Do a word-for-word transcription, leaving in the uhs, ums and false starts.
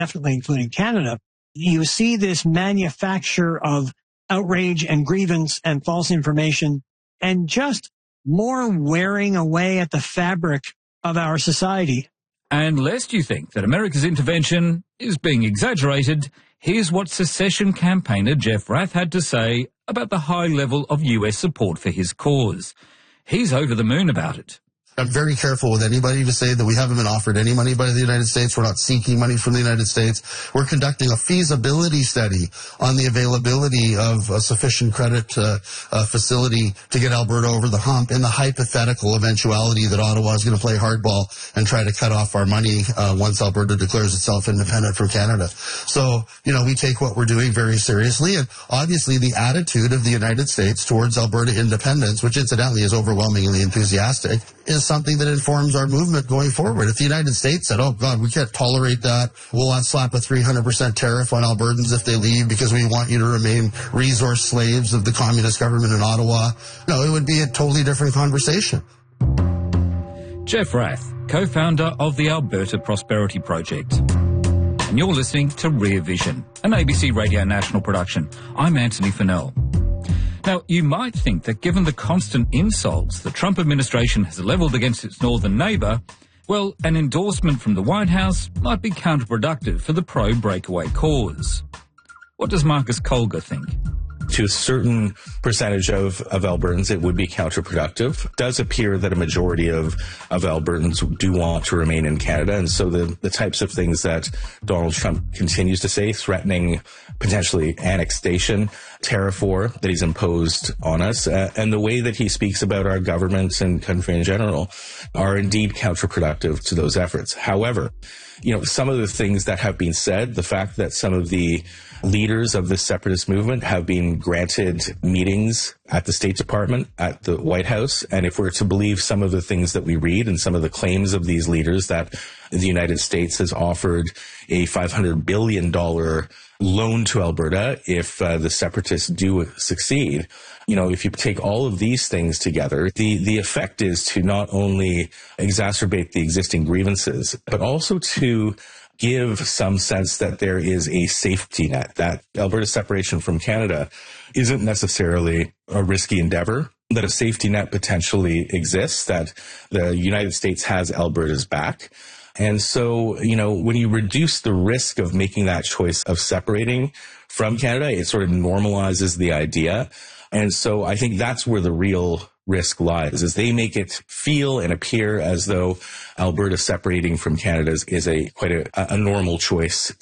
definitely including Canada, you see this manufacture of outrage and grievance and false information and just more wearing away at the fabric of our society. And lest you think that America's intervention is being exaggerated, here's what secession campaigner Jeff Rath had to say about the high level of U S support for his cause. He's over the moon about it. I'm very careful with anybody to say that we haven't been offered any money by the United States. We're not seeking money from the United States. We're conducting a feasibility study on the availability of a sufficient credit uh, uh, facility to get Alberta over the hump in the hypothetical eventuality that Ottawa is going to play hardball and try to cut off our money uh, once Alberta declares itself independent from Canada. So, you know, we take what we're doing very seriously, and obviously the attitude of the United States towards Alberta independence, which incidentally is overwhelmingly enthusiastic, is something that informs our movement going forward. If the United States said, oh, God, we can't tolerate that, we'll slap a three hundred percent tariff on Albertans if they leave because we want you to remain resource slaves of the communist government in Ottawa, no, it would be a totally different conversation. Jeff Rath, co-founder of the Alberta Prosperity Project. And you're listening to Rear Vision, an A B C Radio National production. I'm Anthony Fennell. Now, you might think that given the constant insults the Trump administration has levelled against its northern neighbour, well, an endorsement from the White House might be counterproductive for the pro-breakaway cause. What does Marcus Colger think? To a certain percentage of, of Albertans, it would be counterproductive. It does appear that a majority of, of Albertans do want to remain in Canada. And so the, the types of things that Donald Trump continues to say, threatening potentially annexation, tariff war that he's imposed on us, uh, and the way that he speaks about our government and country in general are indeed counterproductive to those efforts. However, you know, some of the things that have been said, the fact that some of the leaders of the separatist movement have been granted meetings at the State Department, at the White House, and if we're to believe some of the things that we read and some of the claims of these leaders, that the United States has offered a five hundred billion dollars loan to Alberta if uh, the separatists do succeed. You know, if you take all of these things together, the, the effect is to not only exacerbate the existing grievances, but also to give some sense that there is a safety net, that Alberta's separation from Canada isn't necessarily a risky endeavor, that a safety net potentially exists, that the United States has Alberta's back. And so, you know, when you reduce the risk of making that choice of separating from Canada, it sort of normalizes the idea. And so I think that's where the real risk lies, is they make it feel and appear as though Alberta separating from Canada is, is a quite a, a normal choice